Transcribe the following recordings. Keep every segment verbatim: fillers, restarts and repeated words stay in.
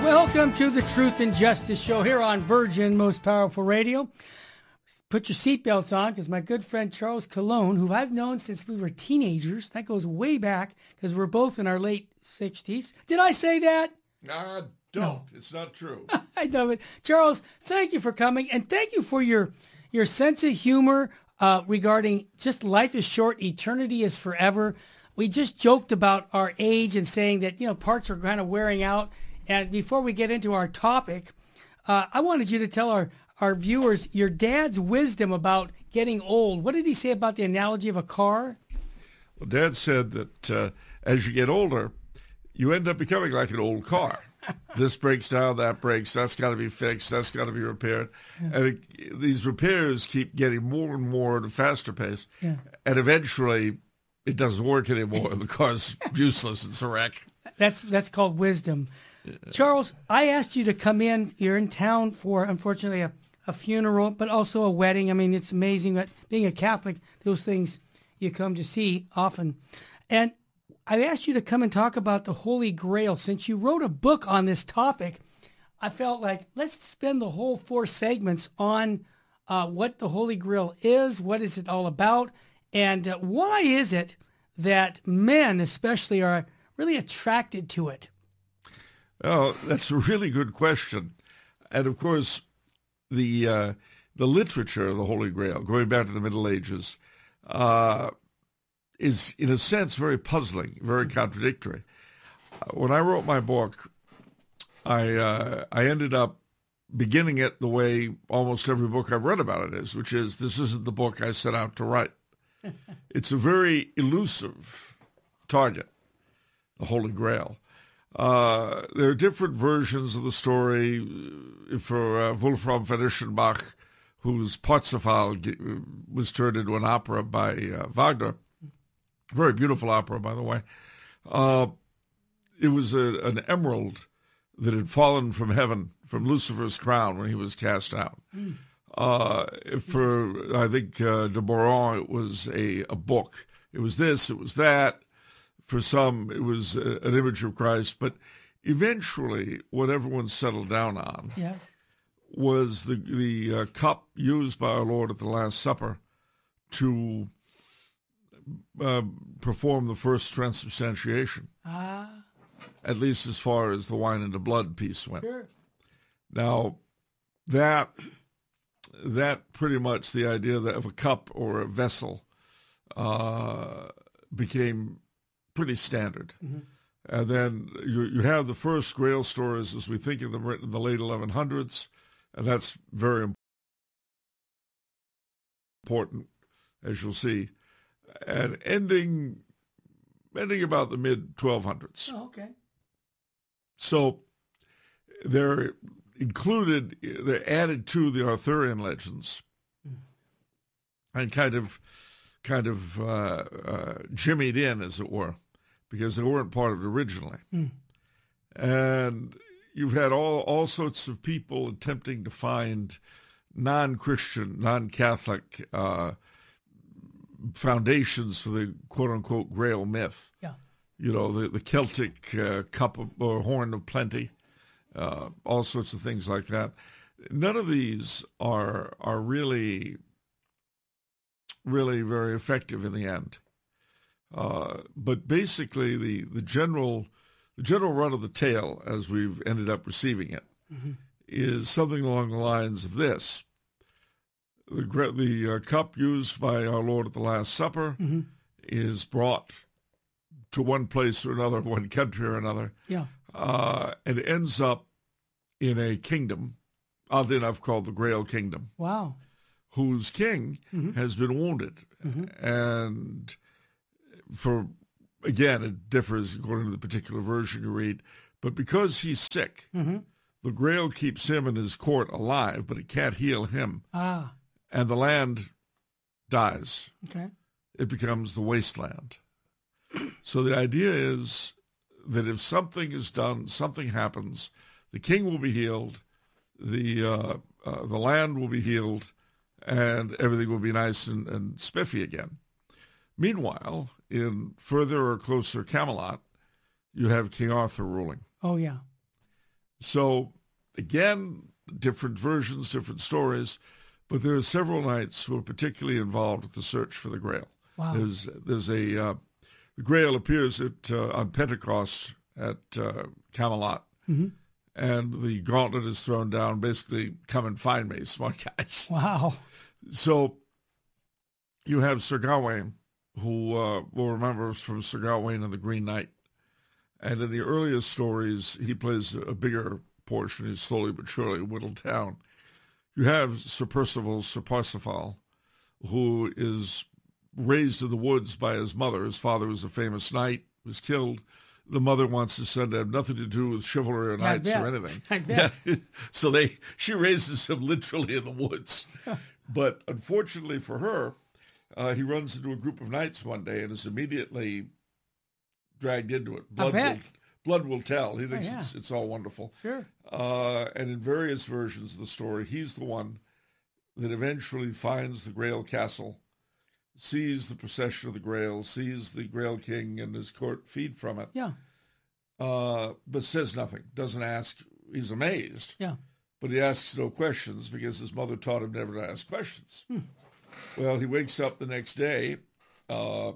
Welcome to the Truth and Justice Show here on Virgin Most Powerful Radio. Put your seatbelts on because my good friend Charles Colon, who I've known since we were teenagers, that goes way back because we're both in our late sixties. Did I say that? Uh, don't. No. It's not true. I know it. Charles, thank you for coming, and thank you for your, your sense of humor uh, regarding just life is short, eternity is forever. We just joked about our age and saying that, you know, parts are kind of wearing out. And before we get into our topic, uh, I wanted you to tell our, our viewers your dad's wisdom about getting old. What did he say about the analogy of a car? Well, Dad said that uh, as you get older, you end up becoming like an old car. This breaks down, that breaks, that's got to be fixed, that's got to be repaired. Yeah. And it, these repairs keep getting more and more at a faster pace. Yeah. And eventually, it doesn't work anymore. The car's useless. It's a wreck. That's, that's called wisdom. Charles, I asked you to come in. You're in town for, unfortunately, a, a funeral, but also a wedding. I mean, it's amazing that being a Catholic, those things you come to see often. And I asked you to come and talk about the Holy Grail. Since you wrote a book on this topic, I felt like let's spend the whole four segments on uh, what the Holy Grail is, what is it all about, and uh, why is it that men especially are really attracted to it? Oh, that's a really good question. And of course, the uh, the literature of the Holy Grail, going back to the Middle Ages, uh, is in a sense very puzzling, very contradictory. When I wrote my book, I uh, I ended up beginning it the way almost every book I've read about it is, which is this isn't the book I set out to write. It's a very elusive target, the Holy Grail. Uh, there are different versions of the story. For uh, Wolfram von Eschenbach, whose Parsifal was turned into an opera by uh, Wagner, very beautiful opera, by the way. Uh, it was a, an emerald that had fallen from heaven, from Lucifer's crown when he was cast out. Mm. Uh, for, I think, uh, de Boron, it was a, a book. It was this, it was that. For some, it was a, an image of Christ. But eventually, what everyone settled down on yes. was the, the uh, cup used by our Lord at the Last Supper to uh, perform the first transubstantiation. Ah. At least as far as the wine and the blood piece went. Sure. Now, that that pretty much the idea that of a cup or a vessel uh, became pretty standard. Mm-hmm. And then you you have the first Grail stories as we think of them written in the late eleven hundreds, and that's very important, as you'll see, and ending ending about the mid twelve hundreds. Oh, okay. So they're included, they're added to the Arthurian legends, mm. and kind of kind of uh, uh, jimmied in, as it were, because they weren't part of it originally. Mm. And you've had all, all sorts of people attempting to find non-Christian, non-Catholic uh, foundations for the quote-unquote Grail myth. Yeah. You know, the, the Celtic uh, cup of, or horn of plenty, uh, all sorts of things like that. None of these are are really, really very effective in the end. Uh, but basically, the, the general the general run of the tale, as we've ended up receiving it, mm-hmm. is something along the lines of this. The, the uh, cup used by our Lord at the Last Supper mm-hmm. is brought to one place or another, one country or another, yeah, uh, and ends up in a kingdom, oddly enough called the Grail Kingdom. Wow. Whose king mm-hmm. has been wounded. Mm-hmm. And for, again, it differs according to the particular version you read, but because he's sick, mm-hmm. the Grail keeps him and his court alive, but it can't heal him. Ah. And the land dies. Okay. It becomes the wasteland. So the idea is that if something is done, something happens, the king will be healed, the uh, uh, the land will be healed, and everything will be nice and, and spiffy again. Meanwhile, in further or closer Camelot, you have King Arthur ruling. Oh, yeah. So again, different versions, different stories, but there are several knights who are particularly involved with the search for the Grail. Wow. There's there's a uh, the Grail appears at uh, on Pentecost at uh, Camelot, mm-hmm. and the gauntlet is thrown down. Basically, come and find me, smart guys. Wow. So you have Sir Gawain, who uh, will remember us from Sir Gawain and the Green Knight. And in the earliest stories, he plays a bigger portion. He's slowly but surely whittled down. You have Sir Percival, Sir Parsifal, who is raised in the woods by his mother. His father was a famous knight, was killed. The mother wants his son to have nothing to do with chivalry or knights or anything. I bet. Yeah. So they, she raises him literally in the woods. But unfortunately for her, uh, he runs into a group of knights one day and is immediately dragged into it. Blood will, blood will tell. He thinks oh, yeah. it's, it's all wonderful. Sure. Uh, and in various versions of the story, he's the one that eventually finds the Grail Castle, sees the procession of the Grail, sees the Grail King and his court feed from it. Yeah. Uh, but says nothing, doesn't ask. He's amazed. Yeah. But he asks no questions because his mother taught him never to ask questions. Hmm. Well, he wakes up the next day. Uh,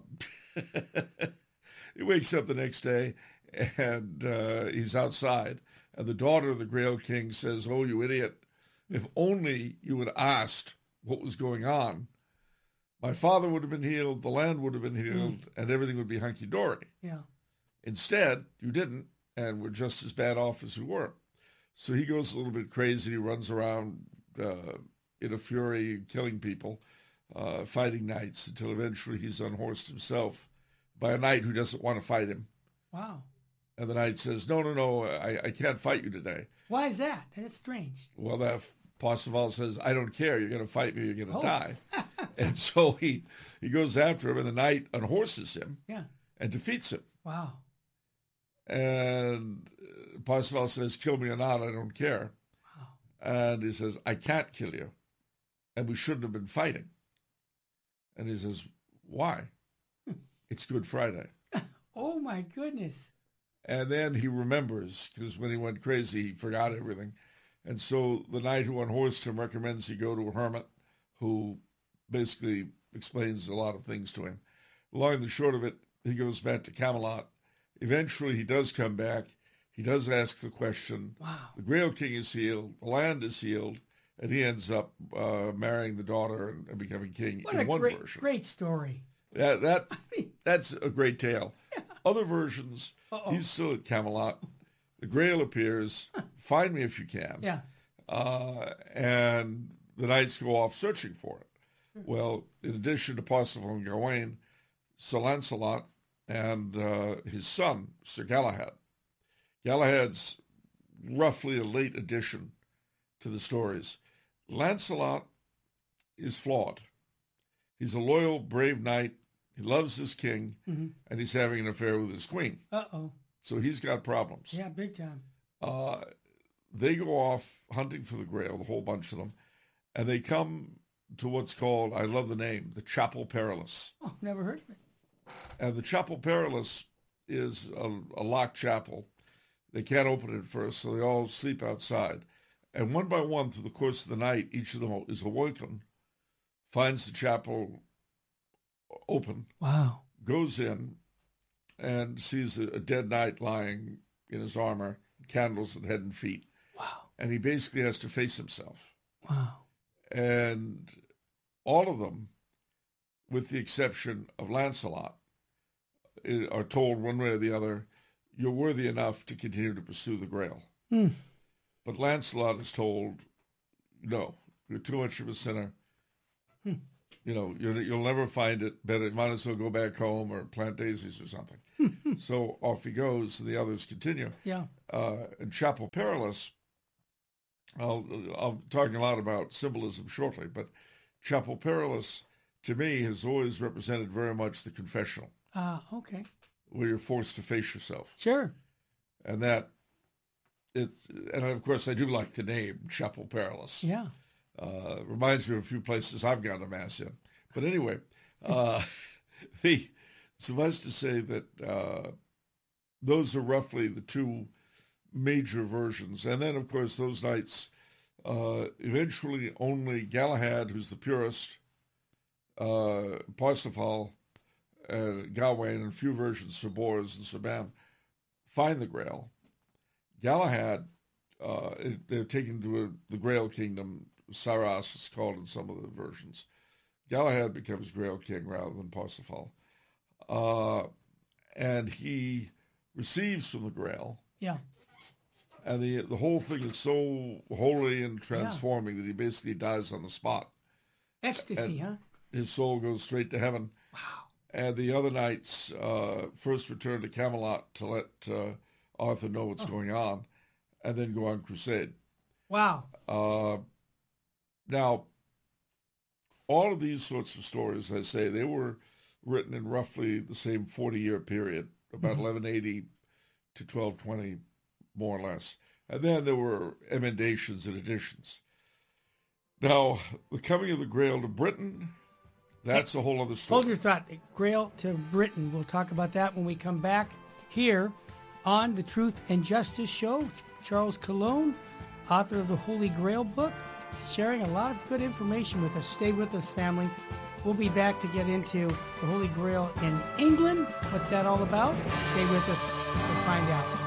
he wakes up the next day and uh, he's outside. And the daughter of the Grail King says, "Oh, you idiot. If only you had asked what was going on, my father would have been healed, the land would have been healed, mm. and everything would be hunky-dory. Yeah. Instead, you didn't, and we're just as bad off as we were." So he goes a little bit crazy. He runs around uh, in a fury, killing people, uh, fighting knights, until eventually he's unhorsed himself by a knight who doesn't want to fight him. Wow. And the knight says, no, no, no, I, I can't fight you today. Why is that? That's strange. Well, that Parsifal says, I don't care. You're going to fight me. You're going to oh. die. And so he, he goes after him, and the knight unhorses him yeah. and defeats him. Wow. And Parsifal says, kill me or not, I don't care. Wow. And he says, I can't kill you. And we shouldn't have been fighting. And he says, why? It's Good Friday. Oh, my goodness. And then he remembers, because when he went crazy, he forgot everything. And so the knight who unhorsed him recommends he go to a hermit who basically explains a lot of things to him. Long and the short of it, he goes back to Camelot. Eventually, he does come back. He does ask the question. Wow. The Grail King is healed. The land is healed. And he ends up uh, marrying the daughter and, and becoming king what in a one great, version. Great story. That, that, I mean, that's a great tale. Yeah. Other versions, Uh-oh. he's still at Camelot. The Grail appears. Find me if you can. Yeah. Uh, and the knights go off searching for it. Well, in addition to Parsifal and Gawain, Sir Lancelot and uh, his son, Sir Galahad. Galahad's roughly a late addition to the stories. Lancelot is flawed. He's a loyal, brave knight. He loves his king, mm-hmm. and he's having an affair with his queen. Uh-oh. So he's got problems. Yeah, big time. Uh, they go off hunting for the Grail, the whole bunch of them, and they come to what's called, I love the name, the Chapel Perilous. Oh, never heard of it. And the Chapel Perilous is a, a locked chapel. They can't open it at first, so they all sleep outside. And one by one, through the course of the night, each of them is awoken, finds the chapel open, wow, goes in, and sees a, a dead knight lying in his armor, candles at head and feet. Wow. And he basically has to face himself. Wow. And all of them, with the exception of Lancelot, are told one way or the other, you're worthy enough to continue to pursue the Grail. Hmm. But Lancelot is told, no, you're too much of a sinner. Hmm. You know, you'll, you'll never find it. Better, might as well go back home or plant daisies or something. So off he goes, and the others continue. Yeah. Uh, in Chapel Perilous, I'll, I'll talking a lot about symbolism shortly, but Chapel Perilous, to me, has always represented very much the confessional. Ah, uh, okay. Where you're forced to face yourself. Sure. And that, it, and of course, I do like the name Chapel Perilous. Yeah. Uh, reminds me of a few places I've gone to Mass in. But anyway, uh, the suffice to say that uh, those are roughly the two major versions. And then, of course, those knights, uh, eventually only Galahad, who's the purist, uh, Parsifal, uh, Gawain, and a few versions, Sir Bors and Sir Ban, find the Grail. Galahad, uh, it, they're taken to a, the Grail Kingdom. Saras is called in some of the versions. Galahad becomes Grail King rather than Parsifal. Uh, and he receives from the Grail. Yeah. And the the whole thing is so holy and transforming yeah. that he basically dies on the spot. Ecstasy, and huh? His soul goes straight to heaven. Wow. And the other knights uh, first return to Camelot to let uh, Arthur know what's oh. going on, and then go on crusade. Wow. Uh, now, all of these sorts of stories, I say, they were written in roughly the same forty-year period, about mm-hmm. eleven eighty to twelve twenty, more or less. And then there were emendations and additions. Now, the coming of the Grail to Britain, that's hey, a whole other story. Hold your thought. The Grail to Britain. We'll talk about that when we come back here on the Truth and Justice Show. Charles Colon, author of the Holy Grail book, sharing a lot of good information with us. Stay with us, family. We'll be back to get into the Holy Grail in England. What's that all about? Stay with us. We'll find out.